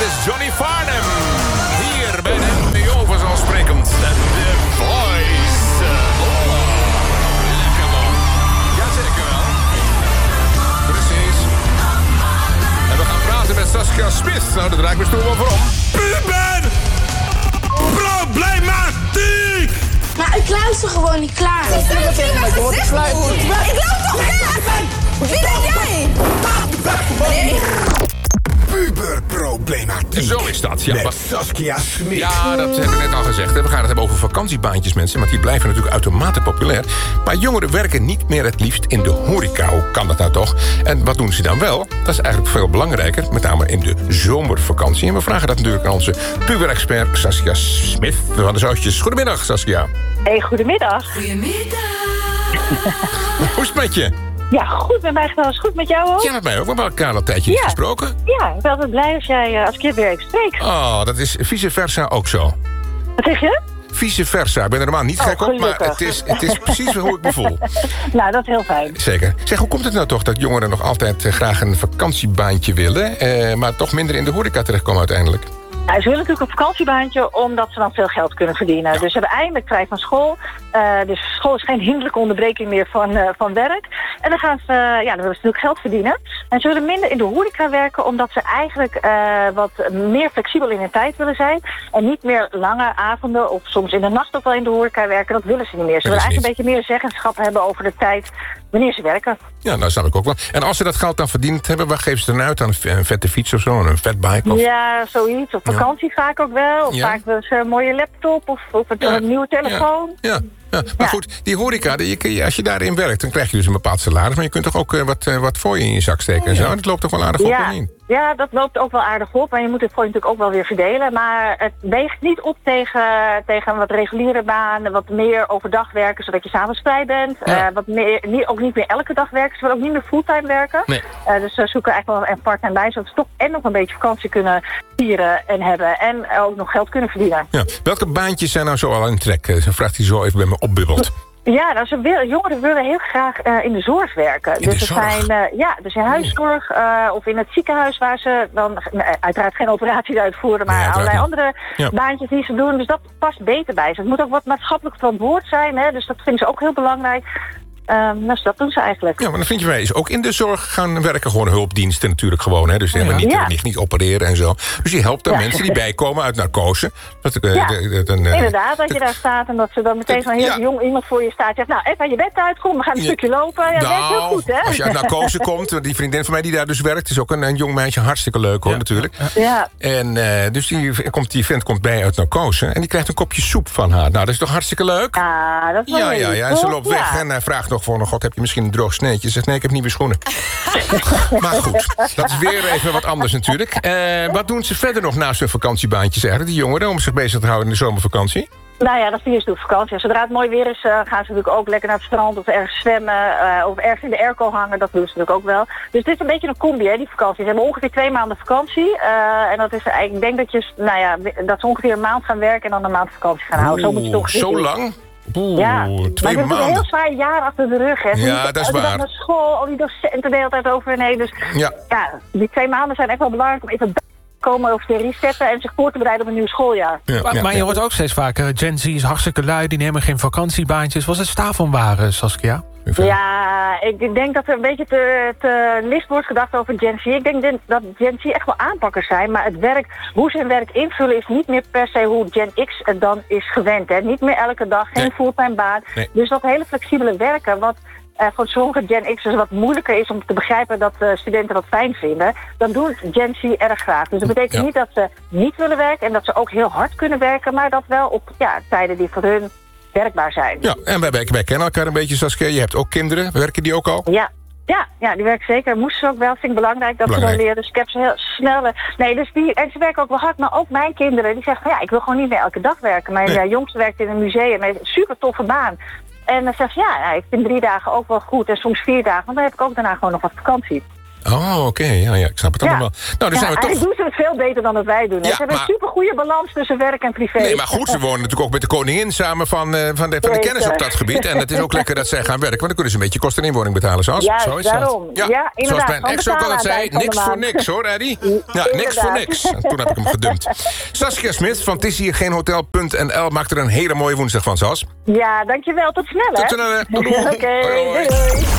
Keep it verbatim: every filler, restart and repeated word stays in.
is Johnny Farnham. Hier bij de N P O vanzelfsprekend. The Voice. Oh, lekker man. Jazeker wel. Precies. En we gaan praten met Saskia Smith. Nou, daar draai ik mijn stoel wel voor om. Puber! Problematiek! Maar ik luister gewoon niet klaar. Ik zeg dat tegen mij, ik word gefluit. Ik loop toch weg! Wie ben jij? Puberproblematiek. Zo is dat, ja. Met Wat- Saskia Smith. Ja, dat hebben we net al gezegd. We gaan het hebben over vakantiebaantjes, mensen. Want die blijven natuurlijk uitermate populair. Maar jongeren werken niet meer het liefst in de horeca. Hoe kan dat nou toch? En wat doen ze dan wel? Dat is eigenlijk veel belangrijker. Met name in de zomervakantie. En we vragen dat natuurlijk aan onze puber-expert Saskia Smith van de Zoutjes. Goedemiddag, Saskia. Hey, goedemiddag. Hoe is het met je? Ja, goed met mij gedaan. Is goed met jou ook? Ja, met mij ook. We hebben elkaar al een tijdje niet Ja. gesproken. Ja, ik ben altijd blij als jij uh, als ik je weer even spreek. Oh, dat is vice versa ook zo. Wat zeg je? Vice versa. Ik ben er normaal niet Oh, gek op, maar gelukkig. het is, het is precies hoe ik me voel. Nou, dat is heel fijn. Zeker. Zeg, hoe komt het nou toch dat jongeren nog altijd eh, graag een vakantiebaantje willen... Eh, maar toch minder in de horeca terechtkomen uiteindelijk? Nou, ze willen natuurlijk een vakantiebaantje omdat ze dan veel geld kunnen verdienen. Ja. Dus ze hebben eindelijk vrij van school. Uh, dus school is geen hinderlijke onderbreking meer van, uh, van werk. En dan gaan ze, uh, ja, dan willen ze natuurlijk geld verdienen. En ze willen minder in de horeca werken omdat ze eigenlijk uh, wat meer flexibel in hun tijd willen zijn. En niet meer lange avonden of soms in de nacht ook wel in de horeca werken. Dat willen ze niet meer. Ze willen eigenlijk een beetje meer zeggenschap hebben over de tijd wanneer ze werken. Ja, nou snap ik ook wel. En als ze dat geld dan verdiend hebben, waar geven ze dan uit? Aan een, een vette fiets of zo? Een fatbike? Of... Ja, zoiets. Op vakantie vaak ook wel. Of Ja. vaak wel eens een mooie laptop of, of een, Ja. een nieuwe telefoon. Ja, ja. Ja, maar Ja. goed, die horeca, die, je- als je daarin werkt... dan krijg je dus een bepaald salaris... maar je kunt toch ook eh, wat, eh, wat voor je in je zak steken en zo? En dat loopt toch wel aardig op Ja. en in? Ja, dat loopt ook wel aardig op. Maar je moet het voor je natuurlijk ook wel weer verdelen. Maar het weegt niet op tegen, tegen een wat reguliere baan. Wat meer overdag werken, zodat je s'avonds vrij bent. Ja. Eh, wat meer, niet, ook niet meer elke dag werken. Ze willen ook niet meer fulltime werken. Nee. Eh, dus ze zoeken eigenlijk wel een part-time bij. Zodat ze toch en nog een beetje vakantie kunnen vieren en hebben. En ook nog geld kunnen verdienen. Ja. Welke baantjes zijn nou zo al in trek? Eh, Zo vraagt hij zo even bij me opbubbeld. Ja, nou, ze willen, jongeren willen heel graag uh, in de zorg werken. In dus de er zorg? zijn, uh, ja, dus in huiszorg uh, of in het ziekenhuis waar ze dan uh, uiteraard geen operaties uitvoeren, maar Nee, allerlei uiteraard andere Ja. baantjes die ze doen. Dus dat past beter bij ze. Het moet ook wat maatschappelijk verantwoord zijn, hè, dus dat vinden ze ook heel belangrijk. Um, dus dat doen ze eigenlijk. Ja, maar dan vind je mij is ook in de zorg gaan werken. Gewoon hulpdiensten natuurlijk gewoon. Hè? Dus die hebben niet, Ja. niet, niet opereren en zo. Dus die helpt dan Ja. mensen die bijkomen uit narcose. Dat, uh, Ja. de- de- de- uh, Inderdaad, dat je daar staat en dat ze dan meteen zo'n heel Ja. jong iemand voor je staat. Zegt, nou, even aan je bed uitkomen, we gaan een Ja. stukje lopen. Ja, dat werkt heel nou, goed, hè? als je uit narcose komt... want die vriendin van mij die daar dus werkt... is ook een, een jong meisje, hartstikke leuk hoor natuurlijk. Ja. En uh, dus die, komt, die vent komt bij uit narcose... en die krijgt een kopje soep van haar. Nou, dat is toch hartstikke leuk? Ja, dat is wel Ja, ja, lief, ja. En ze toch? loopt weg Ja. en hij vraagt nog voor... God, heb je misschien een droog sneetje? Ze zegt, nee, ik heb nieuwe schoenen. Maar goed, dat is weer even wat anders natuurlijk. Eh, wat doen ze verder nog naast hun vakantiebaantjes eigenlijk, die jongeren... om zich bezig te houden in de zomervakantie? Nou ja, dat vieren ze op vakantie. Zodra het mooi weer is, uh, gaan ze natuurlijk ook lekker naar het strand of ergens zwemmen. Uh, of ergens in de airco hangen, dat doen ze natuurlijk ook wel. Dus dit is een beetje een combi, hè, die vakantie. Ze hebben ongeveer twee maanden vakantie. Uh, en dat is eigenlijk, ik denk dat, je, nou ja, dat ze ongeveer een maand gaan werken en dan een maand vakantie gaan houden. Zo moet je toch Oeh, zo lang? Oeh, Ja, twee maar ze hebben een heel maanden. zwaar jaar achter de rug. Hè. Ze Ja, moeten dat is elke dag waar. naar school, al die docenten de hele tijd overheen. Dus Ja. ja, die twee maanden zijn echt wel belangrijk om even bij te komen over te resetten en zich voor te bereiden op een nieuw schooljaar. Ja, Maar, ja, maar je ja. hoort ook steeds vaker... Gen Z is hartstikke lui, die nemen geen vakantiebaantjes. Was het staafomwaren, Saskia? Ja, ik denk dat er een beetje te, te licht wordt gedacht over Gen Z. Ik denk dat Gen Z echt wel aanpakkers zijn, maar het werk, hoe ze hun werk invullen is niet meer per se hoe Gen X het dan is gewend. Hè. Niet meer elke dag, geen Nee. fulltime baan. Nee. Dus dat hele flexibele werken, wat uh, voor sommige Gen X'ers wat moeilijker is om te begrijpen dat uh, studenten dat fijn vinden, dan doen Gen Z erg graag. Dus dat betekent Ja. niet dat ze niet willen werken en dat ze ook heel hard kunnen werken, maar dat wel op ja, tijden die voor hun werkbaar zijn. Ja, en wij, wij, wij kennen elkaar een beetje, Saskia. Je hebt ook kinderen. Werken die ook al? Ja. Ja, ja, die werken zeker. Moesten ze ook wel. Vind ik belangrijk dat Belangrijk. ze dan leren. Dus ik heb ze heel snel... Nee, dus die... En ze werken ook wel hard. Maar ook mijn kinderen, die zeggen van ja, ik wil gewoon niet meer elke dag werken. Mijn Nee. uh, jongste werkt in een museum. Heeft een super toffe baan. En dan zegt ze ja, ja, ik vind drie dagen ook wel goed. En soms vier dagen. Want dan heb ik ook daarna gewoon nog wat vakantie. Oh, oké. Okay. Ja, ja, ik snap het allemaal wel. Nou, dan ja, zijn we toch... eigenlijk doen ze het veel beter dan dat wij doen. Hè? Ja, ze hebben maar... een supergoeie balans tussen werk en privé. Nee, maar goed, ze wonen natuurlijk ook met de koningin samen van, uh, van, de, van de kennis op dat gebied. En het is ook lekker dat zij gaan werken, want dan kunnen ze een beetje kosten en inwoning betalen. Zoals, ja, zo is daarom. dat. Ja, ja, inderdaad. Zoals mijn ex ook altijd zei, niks voor niks hoor, Eddie. Ja, niks voor niks. En toen heb ik hem gedumpt. Saskia Smit van het is hier geen hotel punt n l maakt er een hele mooie woensdag van, Sas. Ja, dankjewel. Tot snel, hè? Tot snel, hè. Oké, okay, doei.